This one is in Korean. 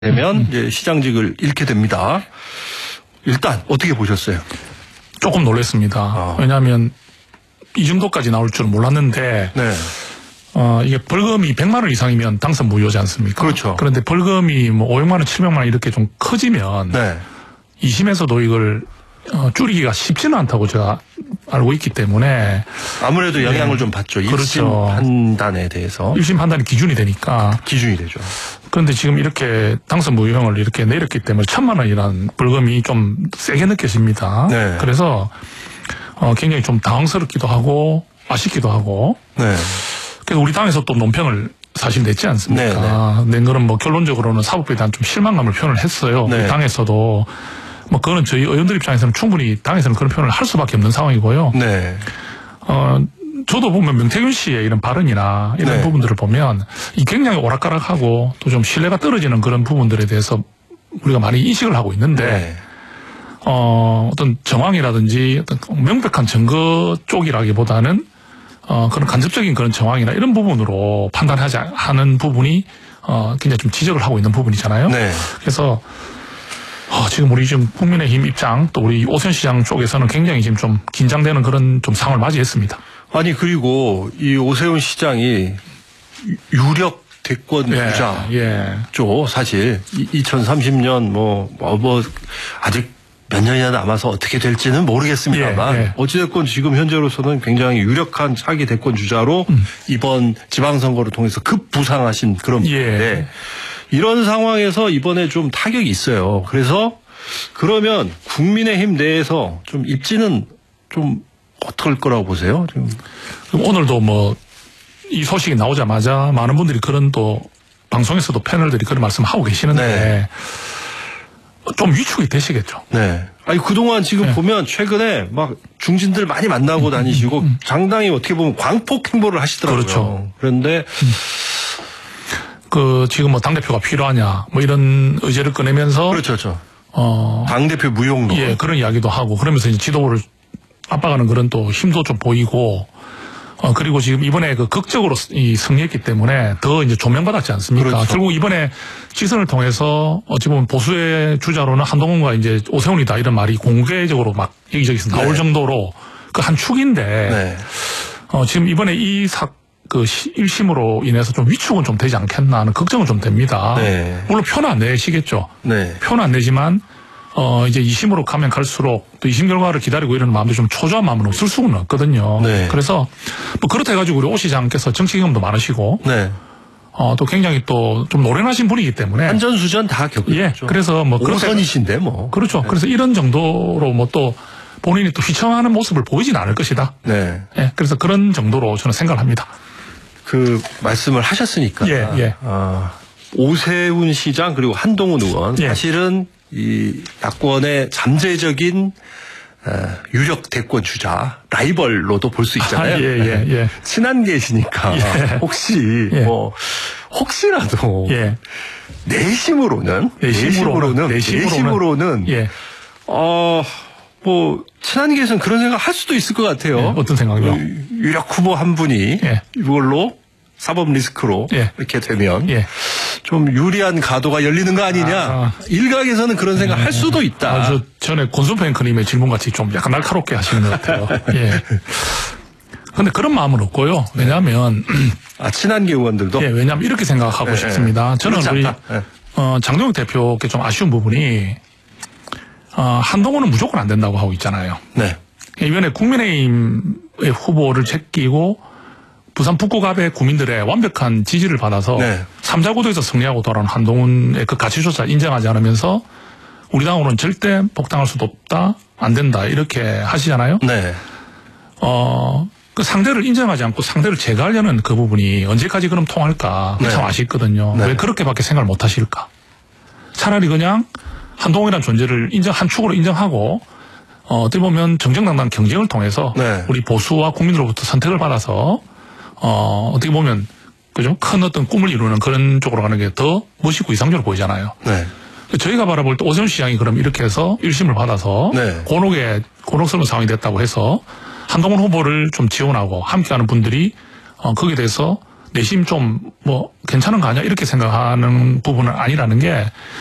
되면 이제 시장직을 잃게 됩니다. 일단 어떻게 보셨어요? 조금 놀랐습니다. 왜냐하면 이 정도까지 나올 줄은 몰랐는데 네. 이게 벌금이 100만 원 이상이면 당선 무효지 않습니까? 그렇죠. 그런데 벌금이 뭐 500만 원, 700만 원 이렇게 좀 커지면 네. 2심에서도 이걸 줄이기가 쉽지는 않다고 제가 알고 있기 때문에 아무래도 영향을 좀 받죠. 1심 그렇죠. 판단에 대해서. 1심 판단이 기준이 되니까. 기준이 되죠. 그런데 지금 이렇게 당선 무효형을 이렇게 내렸기 때문에 1000만 원이라는 벌금이 좀 세게 느껴집니다. 네. 그래서 굉장히 좀 당황스럽기도 하고 아쉽기도 하고. 네. 그래서 우리 당에서 또 논평을 사실 냈지 않습니까? 낸 거는 뭐 결론적으로는 사법부에 대한 좀 실망감을 표현을 했어요. 네. 우리 당에서도. 뭐 그거는 저희 의원들 입장에서는 충분히 당에서는 그런 표현을 할 수밖에 없는 상황이고요. 네. 저도 보면 명태균 씨의 이런 발언이나 이런 네. 부분들을 보면 이 굉장히 오락가락하고 또 좀 신뢰가 떨어지는 그런 부분들에 대해서 우리가 많이 인식을 하고 있는데 네. 어떤 정황이라든지 어떤 명백한 증거 쪽이라기보다는 그런 간접적인 그런 정황이나 이런 부분으로 판단하지 하는 부분이 굉장히 좀 지적을 하고 있는 부분이잖아요. 네. 그래서 지금 우리 지금 국민의힘 입장 또 우리 오세훈 시장 쪽에서는 굉장히 지금 좀 긴장되는 그런 좀 상황을 맞이했습니다. 아니 그리고 이 오세훈 시장이 유력 대권 주자죠. 사실 2030년 뭐 아직 몇 년이나 남아서 어떻게 될지는 모르겠습니다만 어찌됐건 지금 현재로서는 굉장히 유력한 차기 대권 주자로 이번 지방선거를 통해서 급부상하신 그런 분인데 이런 상황에서 이번에 좀 타격이 있어요. 그래서 그러면 국민의힘 내에서 좀 입지는 좀 어떨 거라고 보세요? 지금 오늘도 뭐 이 소식이 나오자마자 많은 분들이 그런 또 방송에서도 패널들이 그런 말씀하고 계시는데 좀 위축이 되시겠죠. 네. 아니 그동안 지금 보면 최근에 막 중진들 많이 만나고 다니시고 상당히 어떻게 보면 광폭 행보를 하시더라고요. 그렇죠. 그런데 지금 뭐 당대표가 필요하냐 뭐 이런 의제를 꺼내면서 그렇죠. 당대표 무용론. 그런 이야기도 하고 그러면서 이제 지도부를 압박하는 그런 또 힘도 좀 보이고 그리고 지금 이번에 극적으로 승리했기 때문에 더 이제 조명받았지 않습니까? 그렇죠. 결국 이번에 지선을 통해서 어찌 보면 보수의 주자로는 한동훈과 이제 오세훈이다 이런 말이 공개적으로 막 여기저기서 나올 정도로 그 한 축인데 지금 이번에 이 1심으로 인해서 좀 위축은 좀 되지 않겠나 하는 걱정은 좀 됩니다. 물론 표는 안 내시겠죠. 표는 안 내지만 이제 2심으로 가면 갈수록 또 2심 결과를 기다리고 이러는 마음도 좀 초조한 마음은 없을 수는 없거든요. 그래서 뭐 그렇다 해가지고 우리 오 시장께서 정치 경험도 많으시고 또 굉장히 또 좀 노련하신 분이기 때문에 한전수전 다 겪었죠. 그래서 뭐 오선이신데 뭐 그렇죠. 그래서 이런 정도로 뭐 또 본인이 또 휘청하는 모습을 보이진 않을 것이다. 그래서 그런 정도로 저는 생각을 합니다. 그 말씀을 하셨으니까 오세훈 시장 그리고 한동훈 의원 사실은 이 야권의 잠재적인 유력 대권 주자 라이벌로도 볼 수 있잖아요. 친한 계시니까 혹시라도 내심으로는 뭐 친한 계에서는 그런 생각 할 수도 있을 것 같아요. 어떤 생각이요? 유력 후보 한 분이 이걸로 사법 리스크로 이렇게 되면 좀 유리한 가도가 열리는 거 아니냐. 일각에서는 그런 생각 할 수도 있다. 전에 권순표 앵커님의 질문같이 좀 약간 날카롭게 하시는 것 같아요. 근데 그런 마음은 없고요. 왜냐하면 친한계 의원들도 왜냐하면 이렇게 생각하고 싶습니다. 저는 우리 장동혁 대표께 좀 아쉬운 부분이 한동훈은 무조건 안 된다고 하고 있잖아요. 이번에 국민의힘의 후보를 제끼고 부산 북구갑의 구민들의 완벽한 지지를 받아서 3자 구도에서 승리하고 돌아온 한동훈의 그 가치조차 인정하지 않으면서 우리 당으로는 절대 복당할 수도 없다, 안 된다 이렇게 하시잖아요. 그 상대를 인정하지 않고 상대를 제거하려는 그 부분이 언제까지 그럼 통할까 참 아쉽거든요. 왜 그렇게밖에 생각을 못 하실까? 차라리 그냥 한동훈이라는 존재를 한 축으로 인정하고 어떻게 보면 정정당당 경쟁을 통해서 우리 보수와 국민으로부터 선택을 받아서 어떻게 보면 그죠? 큰 어떤 꿈을 이루는 그런 쪽으로 가는 게 더 멋있고 이상적으로 보이잖아요. 저희가 바라볼 때 오세훈 시장이 그럼 이렇게 해서 1심을 받아서 곤혹스러운 상황이 됐다고 해서 한동훈 후보를 좀 지원하고 함께하는 분들이 거기에 대해서 내심 좀 뭐 괜찮은 거 아니야 이렇게 생각하는 부분은 아니라는 게